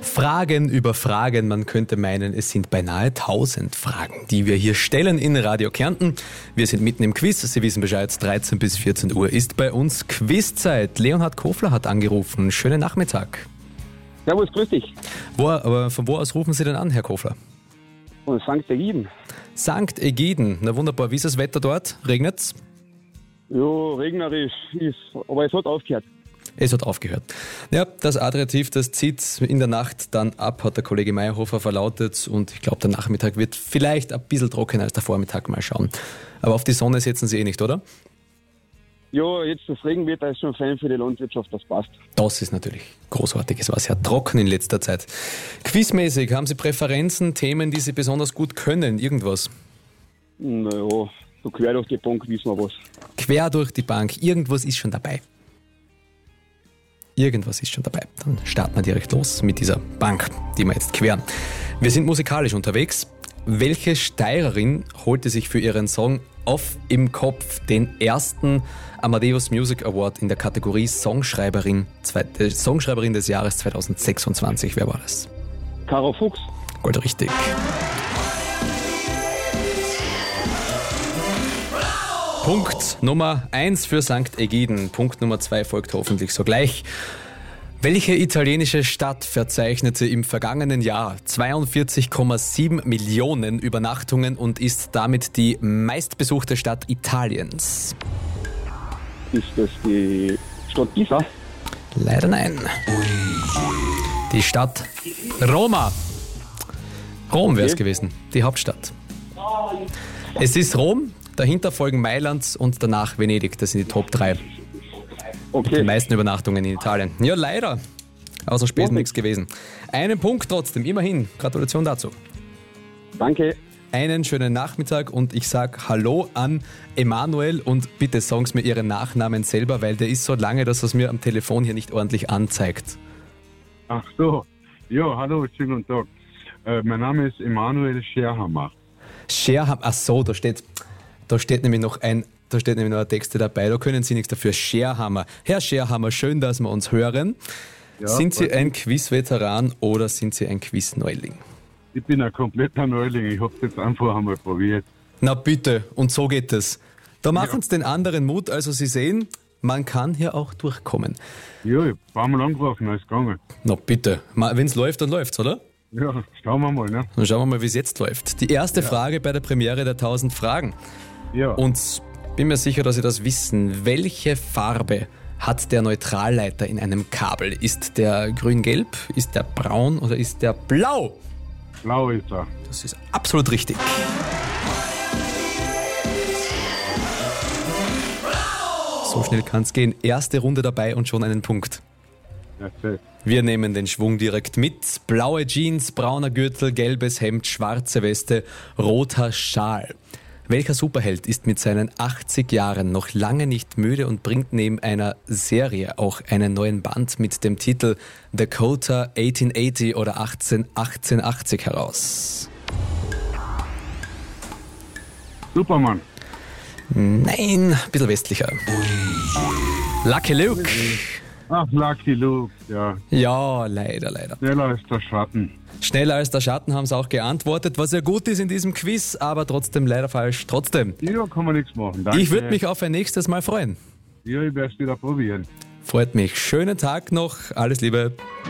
Fragen über Fragen. Man könnte meinen, es sind beinahe 1000 Fragen, die wir hier stellen in Radio Kärnten. Wir sind mitten im Quiz. Sie wissen Bescheid, 13 bis 14 Uhr ist bei uns Quizzeit. Leonhard Kofler hat angerufen. Schönen Nachmittag. Servus, grüß dich. Von wo aus rufen Sie denn an, Herr Kofler? Von St. Ägiden. St. Ägiden. Na wunderbar. Wie ist das Wetter dort? Regnet's? Ja, regnerisch ist, aber es hat aufgehört. Es hat aufgehört. Ja, das Adjektiv, das zieht in der Nacht dann ab, hat der Kollege Meyerhofer verlautet. Und ich glaube, der Nachmittag wird vielleicht ein bisschen trockener als der Vormittag. Mal schauen. Aber auf die Sonne setzen Sie nicht, oder? Ja, jetzt das Regenwetter ist schon fein für die Landwirtschaft, das passt. Das ist natürlich großartig. Es war sehr trocken in letzter Zeit. Quizmäßig, haben Sie Präferenzen, Themen, die Sie besonders gut können? Irgendwas? Naja, so quer durch die Bank wissen wir was. Quer durch die Bank. Irgendwas ist schon dabei. Irgendwas ist schon dabei. Dann starten wir direkt los mit dieser Bank, die wir jetzt queren. Wir sind musikalisch unterwegs. Welche Steirerin holte sich für ihren Song Off im Kopf den ersten Amadeus Music Award in der Kategorie Songschreiberin des Jahres 2026? Wer war das? Caro Fuchs. Gold richtig. Punkt Nummer 1 für St. Ägiden. Punkt Nummer 2 folgt hoffentlich sogleich. Welche italienische Stadt verzeichnete im vergangenen Jahr 42,7 Millionen Übernachtungen und ist damit die meistbesuchte Stadt Italiens? Ist das die Stadt Pisa? Leider nein. Die Stadt Roma. Rom wäre es gewesen, die Hauptstadt. Es ist Rom, dahinter folgen Mailand und danach Venedig. Das sind die Top 3. Okay. Die meisten Übernachtungen in Italien. Ja, leider. Außer Spesen nichts gewesen. Einen Punkt trotzdem, immerhin. Gratulation dazu. Danke. Einen schönen Nachmittag und ich sag Hallo an Emanuel und bitte sagen Sie mir Ihren Nachnamen selber, weil der ist so lange, dass er es mir am Telefon hier nicht ordentlich anzeigt. Ach so. Ja, hallo, schönen guten Tag. Mein Name ist Emanuel Scherhammer. Scherhammer, ach so, da steht nämlich noch ein Texte dabei, da können Sie nichts dafür. Scherhammer. Herr Scherhammer, schön, dass wir uns hören. Ja, sind Sie ein Quiz-Veteran oder sind Sie ein Quiz-Neuling? Ich bin ein kompletter Neuling, ich habe es jetzt einfach einmal probiert. Na bitte, und so geht es. Da machen Sie den anderen Mut, also Sie sehen, man kann hier auch durchkommen. Ja, ich habe ein paar Mal angerufen, alles gegangen. Na bitte, wenn es läuft, dann läuft's, oder? Ja, schauen wir mal, ne? Dann schauen wir mal, wie es jetzt läuft. Die erste Frage bei der Premiere der 1000 Fragen. Ja. Und bin mir sicher, dass Sie das wissen. Welche Farbe hat der Neutralleiter in einem Kabel? Ist der grün-gelb, ist der braun oder ist der blau? Blau ist er. Das ist absolut richtig. So schnell kann es gehen. Erste Runde dabei und schon einen Punkt. Perfekt. Wir nehmen den Schwung direkt mit. Blaue Jeans, brauner Gürtel, gelbes Hemd, schwarze Weste, roter Schal. Welcher Superheld ist mit seinen 80 Jahren noch lange nicht müde und bringt neben einer Serie auch einen neuen Band mit dem Titel Dakota 1880 oder 1880 heraus? Superman. Nein, ein bisschen westlicher. Lucky Luke. Ach, Lucky Luke, ja. Ja, leider. Schneller als der Schatten. Schneller als der Schatten haben sie auch geantwortet, was ja gut ist in diesem Quiz, aber trotzdem leider falsch. Trotzdem. Ja, kann man nichts machen. Danke. Ich würde mich auf ein nächstes Mal freuen. Ja, ich werde es wieder probieren. Freut mich. Schönen Tag noch. Alles Liebe.